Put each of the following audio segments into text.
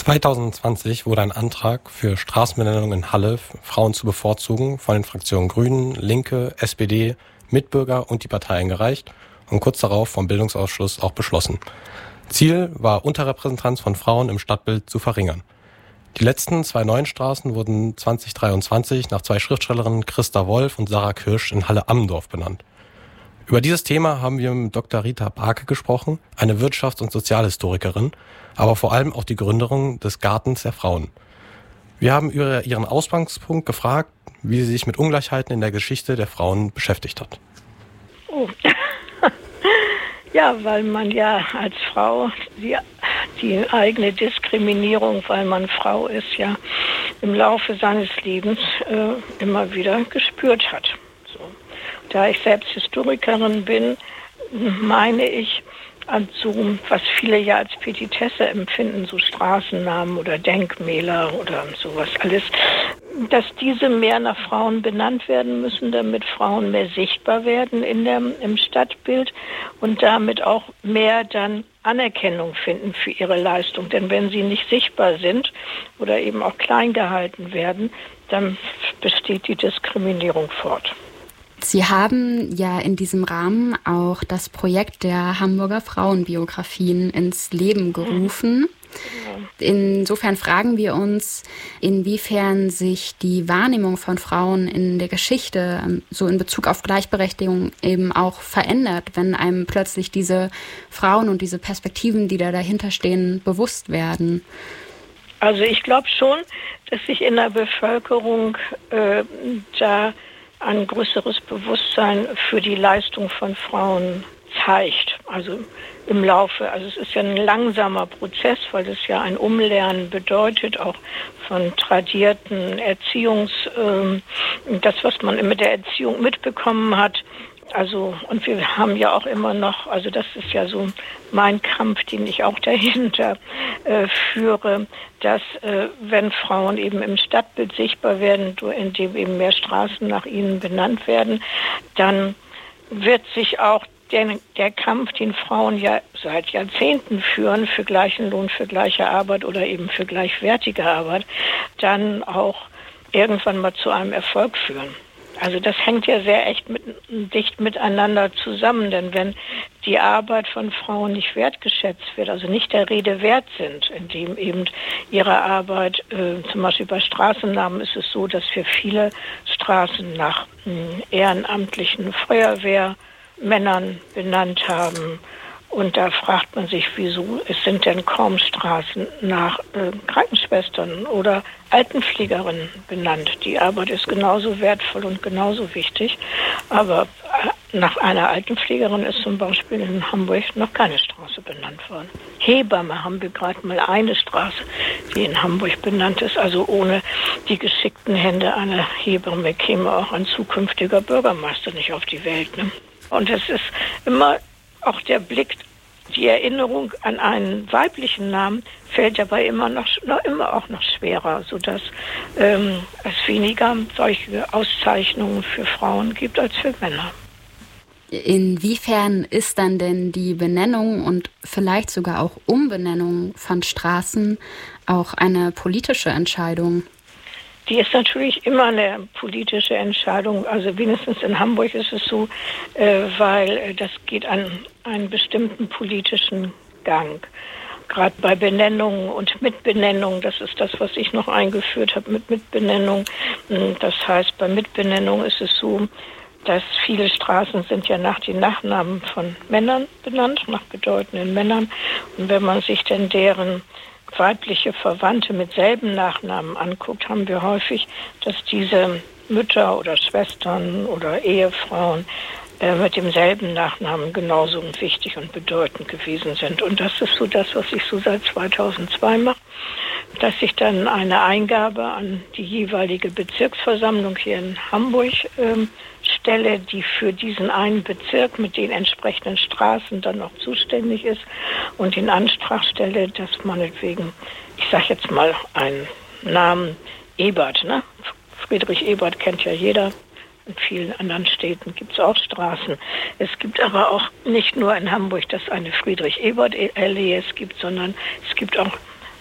2020 wurde ein Antrag für Straßenbenennung in Halle, Frauen zu bevorzugen, von den Fraktionen Grünen, Linke, SPD, Mitbürger und die Partei eingereicht und kurz darauf vom Bildungsausschuss auch beschlossen. Ziel war, Unterrepräsentanz von Frauen im Stadtbild zu verringern. Die letzten 2 neuen Straßen wurden 2023 nach 2 Schriftstellerinnen, Christa Wolf und Sarah Kirsch, in Halle-Ammendorf benannt. Über dieses Thema haben wir mit Dr. Rita Barke gesprochen, eine Wirtschafts- und Sozialhistorikerin, aber vor allem auch die Gründerin des Gartens der Frauen. Wir haben über ihren Ausgangspunkt gefragt, wie sie sich mit Ungleichheiten in der Geschichte der Frauen beschäftigt hat. Oh. Ja, weil man ja als Frau die eigene Diskriminierung, weil man Frau ist, ja im Laufe seines Lebens immer wieder gespürt hat. So. Da ich selbst Historikerin bin, meine ich, so, was viele ja als Petitesse empfinden, so Straßennamen oder Denkmäler oder sowas alles, dass diese mehr nach Frauen benannt werden müssen, damit Frauen mehr sichtbar werden im Stadtbild und damit auch mehr dann Anerkennung finden für ihre Leistung. Denn wenn sie nicht sichtbar sind oder eben auch klein gehalten werden, dann besteht die Diskriminierung fort. Sie haben ja in diesem Rahmen auch das Projekt der Hamburger Frauenbiografien ins Leben gerufen. Insofern fragen wir uns, inwiefern sich die Wahrnehmung von Frauen in der Geschichte so in Bezug auf Gleichberechtigung eben auch verändert, wenn einem plötzlich diese Frauen und diese Perspektiven, die da dahinter stehen, bewusst werden. Also ich glaube schon, dass sich in der Bevölkerung da ein größeres Bewusstsein für die Leistung von Frauen zeigt. Also im Laufe, also es ist ja ein langsamer Prozess, weil es ja ein Umlernen bedeutet, auch von tradierten das, was man mit der Erziehung mitbekommen hat. Also, und wir haben ja auch immer noch, also das ist ja so mein Kampf, den ich auch dahinter führe, dass wenn Frauen eben im Stadtbild sichtbar werden, indem eben mehr Straßen nach ihnen benannt werden, dann wird sich auch der Kampf, den Frauen ja seit Jahrzehnten führen, für gleichen Lohn, für gleiche Arbeit oder eben für gleichwertige Arbeit, dann auch irgendwann mal zu einem Erfolg führen. Also das hängt ja sehr dicht miteinander zusammen, denn wenn die Arbeit von Frauen nicht wertgeschätzt wird, also nicht der Rede wert sind, indem eben ihre Arbeit, zum Beispiel bei Straßennamen ist es so, dass wir viele Straßen nach ehrenamtlichen Feuerwehrmännern benannt haben. Und da fragt man sich, wieso es sind denn kaum Straßen nach Krankenschwestern oder Altenpflegerinnen benannt. Die Arbeit ist genauso wertvoll und genauso wichtig. Aber nach einer Altenpflegerin ist zum Beispiel in Hamburg noch keine Straße benannt worden. Hebamme haben wir gerade mal eine Straße, die in Hamburg benannt ist. Also ohne die geschickten Hände einer Hebamme käme auch ein zukünftiger Bürgermeister nicht auf die Welt. Ne? Und es ist immer auch der Blick, die Erinnerung an einen weiblichen Namen fällt dabei immer auch noch schwerer, sodass es weniger solche Auszeichnungen für Frauen gibt als für Männer. Inwiefern ist dann denn die Benennung und vielleicht sogar auch Umbenennung von Straßen auch eine politische Entscheidung? Die ist natürlich immer eine politische Entscheidung. Also wenigstens in Hamburg ist es so, weil das geht an einen bestimmten politischen Gang. Gerade bei Benennungen und Mitbenennung, das ist das, was ich noch eingeführt habe mit Mitbenennung. Das heißt, bei Mitbenennung ist es so, dass viele Straßen sind ja nach den Nachnamen von Männern benannt, nach bedeutenden Männern. Und wenn man sich denn deren weibliche Verwandte mit selben Nachnamen anguckt, haben wir häufig, dass diese Mütter oder Schwestern oder Ehefrauen mit demselben Nachnamen genauso wichtig und bedeutend gewesen sind. Und das ist so das, was ich so seit 2002 mache, dass ich dann eine Eingabe an die jeweilige Bezirksversammlung hier in Hamburg stelle, die für diesen einen Bezirk mit den entsprechenden Straßen dann noch zuständig ist und den Antrag stelle, dass meinetwegen, ich sage jetzt mal einen Namen Ebert, ne? Friedrich Ebert kennt ja jeder. In vielen anderen Städten gibt es auch Straßen. Es gibt aber auch nicht nur in Hamburg, dass eine Friedrich-Ebert-Allee es gibt, sondern es gibt auch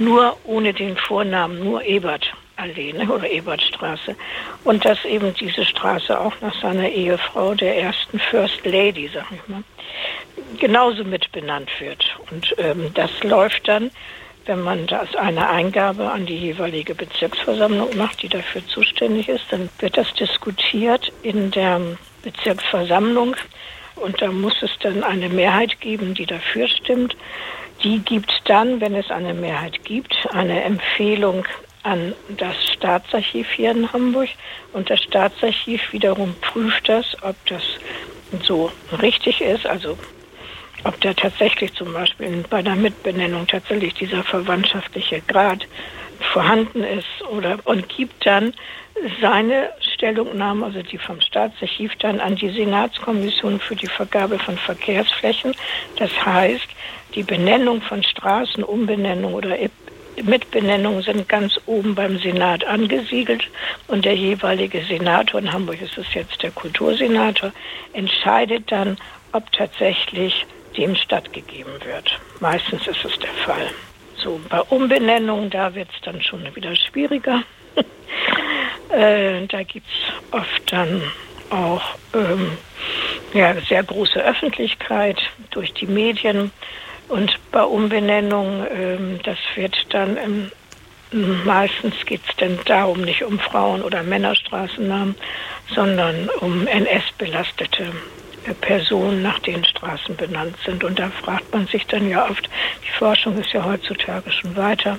nur ohne den Vornamen, nur Ebertallee, ne, oder Ebertstraße. Und dass eben diese Straße auch nach seiner Ehefrau, der ersten First Lady, sag ich mal, genauso mitbenannt wird. Und das läuft dann, wenn man das eine Eingabe an die jeweilige Bezirksversammlung macht, die dafür zuständig ist, dann wird das diskutiert in der Bezirksversammlung und da muss es dann eine Mehrheit geben, die dafür stimmt. Die gibt dann, wenn es eine Mehrheit gibt, eine Empfehlung an das Staatsarchiv hier in Hamburg und das Staatsarchiv wiederum prüft das, ob das so richtig ist, also ob da tatsächlich zum Beispiel bei der Mitbenennung tatsächlich dieser verwandtschaftliche Grad vorhanden ist und gibt dann seine Stellungnahme, also die vom Staatsarchiv, dann an die Senatskommission für die Vergabe von Verkehrsflächen. Das heißt, die Benennung von Straßen, Umbenennung oder Mitbenennung sind ganz oben beim Senat angesiedelt und der jeweilige Senator, in Hamburg ist es jetzt der Kultursenator, entscheidet dann, ob tatsächlich dem stattgegeben wird. Meistens ist es der Fall. So, bei Umbenennungen, da wird es dann schon wieder schwieriger. Da gibt es oft dann auch sehr große Öffentlichkeit durch die Medien. Und bei Umbenennungen, das wird dann meistens geht es dann darum, nicht um Frauen- oder Männerstraßennamen, sondern um NS-belastete Personen, nach denen Straßen benannt sind. Und da fragt man sich dann ja oft, die Forschung ist ja heutzutage schon weiter,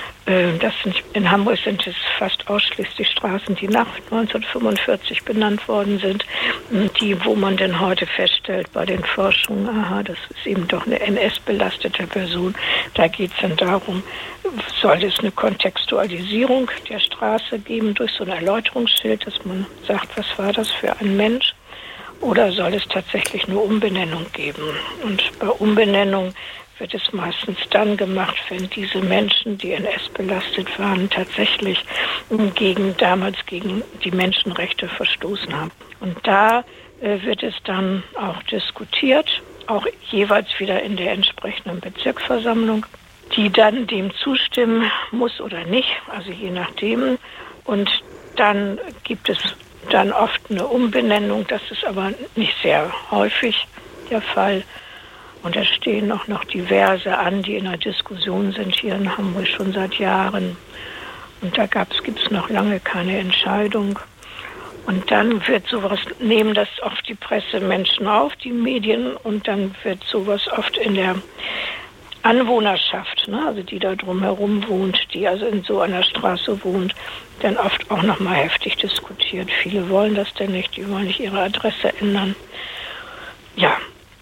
in Hamburg sind es fast ausschließlich Straßen, die nach 1945 benannt worden sind, wo man dann heute feststellt bei den Forschungen, aha, das ist eben doch eine NS-belastete Person. Da geht es dann darum, soll es eine Kontextualisierung der Straße geben durch so ein Erläuterungsschild, dass man sagt, was war das für ein Mensch? Oder soll es tatsächlich nur Umbenennung geben? Und bei Umbenennung wird es meistens dann gemacht, wenn diese Menschen, die NS-belastet waren, tatsächlich damals gegen die Menschenrechte verstoßen haben. Und da wird es dann auch diskutiert, auch jeweils wieder in der entsprechenden Bezirksversammlung, die dann dem zustimmen muss oder nicht, also je nachdem. Und dann gibt es dann oft eine Umbenennung, das ist aber nicht sehr häufig der Fall. Und es stehen auch noch diverse an, die in der Diskussion sind hier in Hamburg schon seit Jahren. Und da gibt es noch lange keine Entscheidung. Und dann wird nehmen das oft die Pressemenschen auf, die Medien, und dann wird sowas oft in der Anwohnerschaft, ne, also die da drumherum wohnt, die also in so einer Straße wohnt, dann oft auch nochmal heftig diskutiert. Viele wollen das denn nicht, die wollen nicht ihre Adresse ändern. Ja.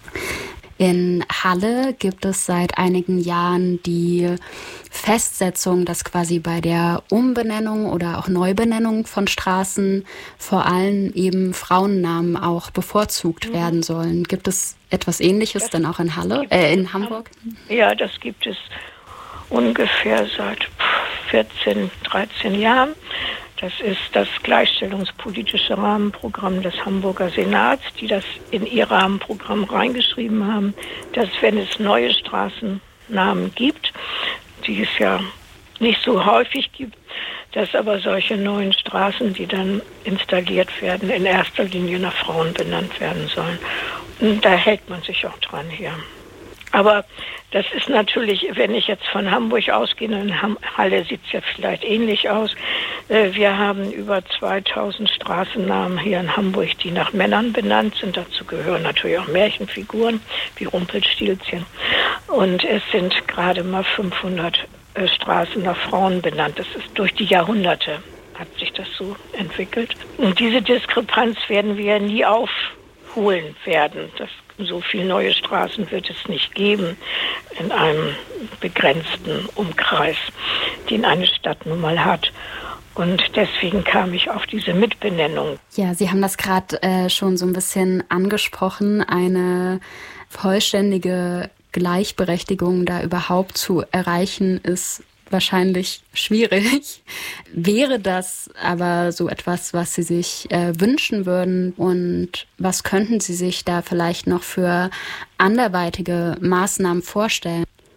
In Halle gibt es seit einigen Jahren die Festsetzung, dass quasi bei der Umbenennung oder auch Neubenennung von Straßen vor allem eben Frauennamen auch bevorzugt werden sollen. Gibt es etwas Ähnliches denn auch in in Hamburg? Ja, das gibt es ungefähr seit 14, 13 Jahren. Das ist das gleichstellungspolitische Rahmenprogramm des Hamburger Senats, die das in ihr Rahmenprogramm reingeschrieben haben, dass wenn es neue Straßennamen gibt, die es ja nicht so häufig gibt, dass aber solche neuen Straßen, die dann installiert werden, in erster Linie nach Frauen benannt werden sollen. Und da hält man sich auch dran hier. Aber das ist natürlich, wenn ich jetzt von Hamburg ausgehe, in Halle sieht es ja vielleicht ähnlich aus. Wir haben über 2000 Straßennamen hier in Hamburg, die nach Männern benannt sind. Dazu gehören natürlich auch Märchenfiguren wie Rumpelstilzchen. Und es sind gerade mal 500 Straßen nach Frauen benannt. Das ist durch die Jahrhunderte hat sich das so entwickelt. Und diese Diskrepanz werden wir nie aufholen werden. So viele neue Straßen wird es nicht geben in einem begrenzten Umkreis, den eine Stadt nun mal hat. Und deswegen kam ich auf diese Mitbenennung. Ja, Sie haben das gerade schon so ein bisschen angesprochen, eine vollständige Gleichberechtigung da überhaupt zu erreichen, ist wahrscheinlich schwierig. Wäre das aber so etwas, was Sie sich wünschen würden? Und was könnten Sie sich da vielleicht noch für anderweitige Maßnahmen vorstellen?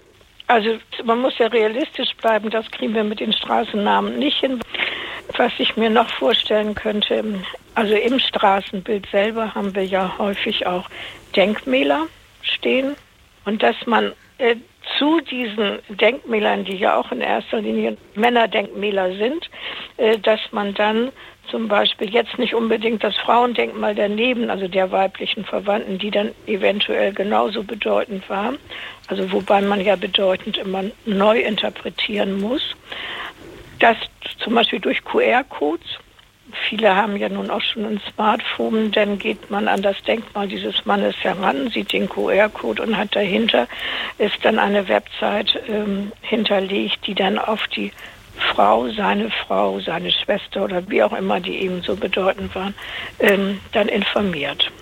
Also man muss ja realistisch bleiben, das kriegen wir mit den Straßennamen nicht hin. Was ich mir noch vorstellen könnte, also im Straßenbild selber haben wir ja häufig auch Denkmäler stehen und dass man zu diesen Denkmälern, die ja auch in erster Linie Männerdenkmäler sind, dass man dann zum Beispiel jetzt nicht unbedingt das Frauendenkmal daneben, also der weiblichen Verwandten, die dann eventuell genauso bedeutend war, also wobei man ja bedeutend immer neu interpretieren muss, dass zum Beispiel durch QR-Codes, viele haben ja nun auch schon ein Smartphone, dann geht man an das Denkmal dieses Mannes heran, sieht den QR-Code und hat dahinter ist dann eine Website hinterlegt, die dann auf die Frau, seine Schwester oder wie auch immer, die eben so bedeutend waren, dann informiert.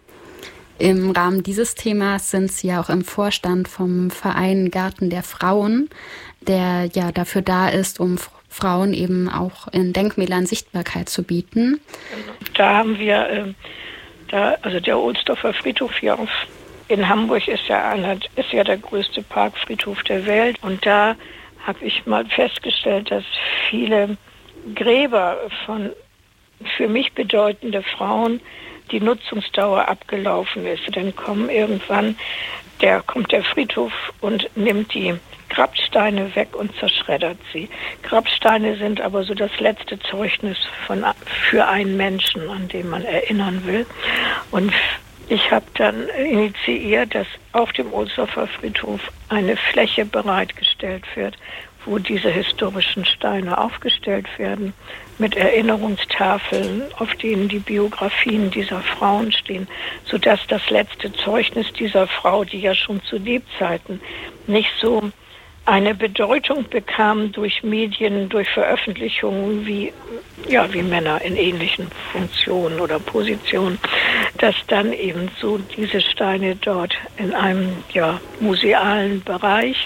Im Rahmen dieses Themas sind Sie ja auch im Vorstand vom Verein Garten der Frauen, der ja dafür da ist, um Frauen eben auch in Denkmälern Sichtbarkeit zu bieten. Da haben wir, also der Ohlsdorfer Friedhof hier in Hamburg ist ja der größte Parkfriedhof der Welt. Und da habe ich mal festgestellt, dass viele Gräber von für mich bedeutende Frauen die Nutzungsdauer abgelaufen ist. Dann kommt der Friedhof und nimmt die Grabsteine weg und zerschreddert sie. Grabsteine sind aber so das letzte Zeugnis für einen Menschen, an den man erinnern will. Und ich habe dann initiiert, dass auf dem Ohlsdorfer Friedhof eine Fläche bereitgestellt wird, wo diese historischen Steine aufgestellt werden, mit Erinnerungstafeln, auf denen die Biografien dieser Frauen stehen, sodass das letzte Zeugnis dieser Frau, die ja schon zu Lebzeiten nicht so eine Bedeutung bekam durch Medien, durch Veröffentlichungen wie Männer in ähnlichen Funktionen oder Positionen, dass dann eben so diese Steine dort in einem musealen Bereich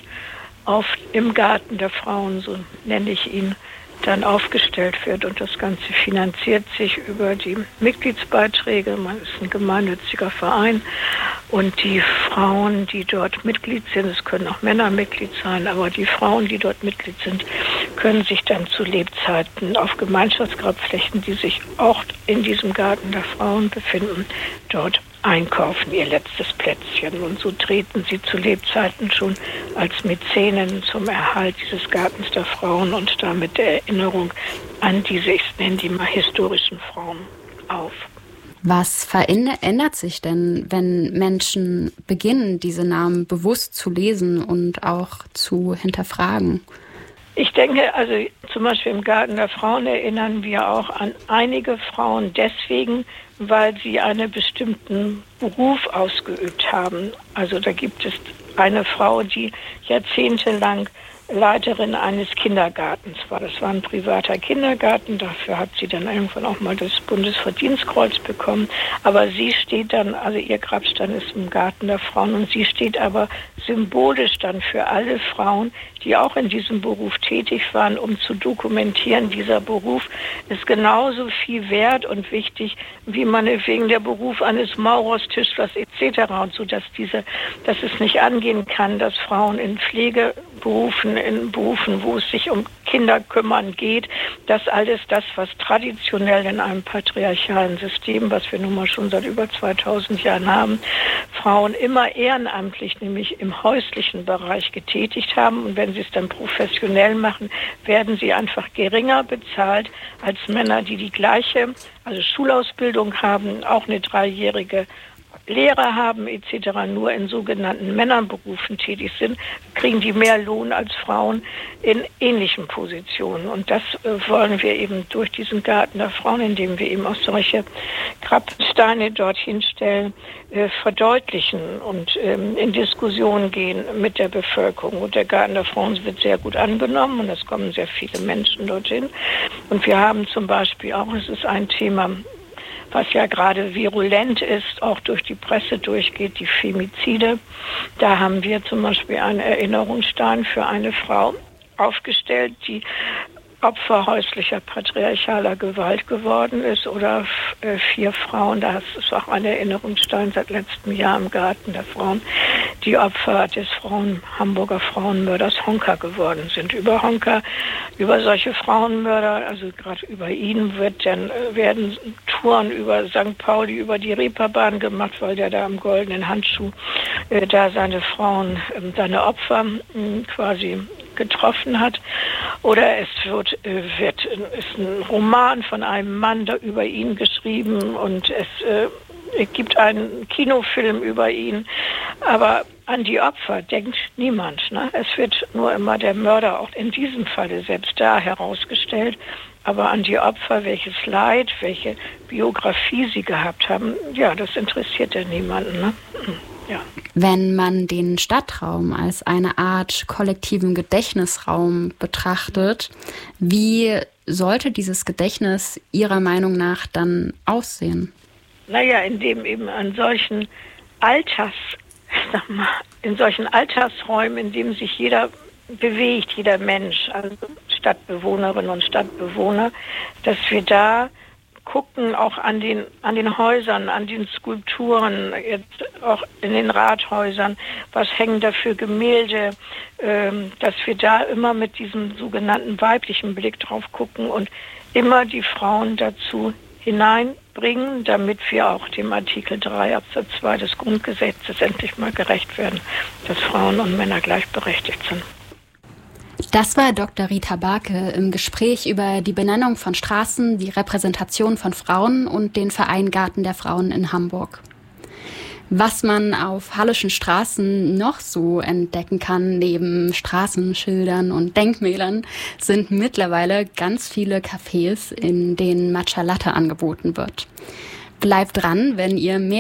im Garten der Frauen, so nenne ich ihn, dann aufgestellt wird. Und das Ganze finanziert sich über die Mitgliedsbeiträge. Man ist ein gemeinnütziger Verein. Und die Frauen, die dort Mitglied sind, es können auch Männer Mitglied sein, aber die Frauen, die dort Mitglied sind, können sich dann zu Lebzeiten auf Gemeinschaftsgrabflächen, die sich auch in diesem Garten der Frauen befinden, dort einkaufen, ihr letztes Plätzchen. Und so treten sie zu Lebzeiten schon als Mäzenen zum Erhalt dieses Gartens der Frauen und damit der Erinnerung an diese, ich nenne die mal, historischen Frauen auf. Was verändert sich denn, wenn Menschen beginnen, diese Namen bewusst zu lesen und auch zu hinterfragen? Ich denke, also zum Beispiel im Garten der Frauen erinnern wir auch an einige Frauen deswegen, weil sie einen bestimmten Beruf ausgeübt haben. Also da gibt es eine Frau, die jahrzehntelang Leiterin eines Kindergartens war. Das war ein privater Kindergarten. Dafür hat sie dann irgendwann auch mal das Bundesverdienstkreuz bekommen. Aber sie steht dann, also ihr Grabstein ist im Garten der Frauen und sie steht aber symbolisch dann für alle Frauen, die auch in diesem Beruf tätig waren, um zu dokumentieren, dieser Beruf ist genauso viel wert und wichtig, wie meinetwegen der Beruf eines Maurers, Tischlers etc. Und so, dass es nicht angehen kann, dass Frauen in Pflegeberufen, in Berufen, wo es sich um Kinder kümmern geht, dass alles das, was traditionell in einem patriarchalen System, was wir nun mal schon seit über 2000 Jahren haben, Frauen immer ehrenamtlich, nämlich im häuslichen Bereich getätigt haben. Und wenn sie es dann professionell machen, werden sie einfach geringer bezahlt als Männer, die gleiche, also Schulausbildung haben, auch eine 3-jährige Lehrer haben etc., nur in sogenannten Männerberufen tätig sind, kriegen die mehr Lohn als Frauen in ähnlichen Positionen. Und das wollen wir eben durch diesen Garten der Frauen, indem wir eben auch solche Grabsteine dorthin stellen, verdeutlichen und in Diskussionen gehen mit der Bevölkerung. Und der Garten der Frauen wird sehr gut angenommen und es kommen sehr viele Menschen dorthin. Und wir haben zum Beispiel auch, es ist ein Thema, was ja gerade virulent ist, auch durch die Presse durchgeht, die Femizide. Da haben wir zum Beispiel einen Erinnerungsstein für eine Frau aufgestellt, die Opfer häuslicher patriarchaler Gewalt geworden ist oder 4 Frauen, das ist auch ein Erinnerungsstein seit letztem Jahr im Garten der Frauen, die Opfer des Hamburger Frauenmörders Honka geworden sind. Über Honka, über solche Frauenmörder, also gerade über ihn werden Touren über St. Pauli, über die Reeperbahn gemacht, weil der da am goldenen Handschuh da seine Frauen, seine Opfer quasi getroffen hat. Oder es ist ein Roman von einem Mann da über ihn geschrieben und es gibt einen Kinofilm über ihn. Aber an die Opfer denkt niemand. Ne? Es wird nur immer der Mörder, auch in diesem Falle selbst da, herausgestellt. Aber an die Opfer, welches Leid, welche Biografie sie gehabt haben, ja, das interessiert ja niemanden. Ne? Ja. Wenn man den Stadtraum als eine Art kollektiven Gedächtnisraum betrachtet, wie sollte dieses Gedächtnis Ihrer Meinung nach dann aussehen? Naja, indem eben in solchen Alltagsräumen, in dem sich jeder bewegt, jeder Mensch, also Stadtbewohnerinnen und Stadtbewohner, dass wir da gucken, auch an den Häusern, an den Skulpturen, jetzt auch in den Rathäusern, was hängen da für Gemälde, dass wir da immer mit diesem sogenannten weiblichen Blick drauf gucken und immer die Frauen dazu hineinbringen, damit wir auch dem Artikel 3 Absatz 2 des Grundgesetzes endlich mal gerecht werden, dass Frauen und Männer gleichberechtigt sind. Das war Dr. Rita Barke im Gespräch über die Benennung von Straßen, die Repräsentation von Frauen und den Verein Garten der Frauen in Hamburg. Was man auf halleschen Straßen noch so entdecken kann, neben Straßenschildern und Denkmälern, sind mittlerweile ganz viele Cafés, in denen Matcha Latte angeboten wird. Bleibt dran, wenn ihr mehr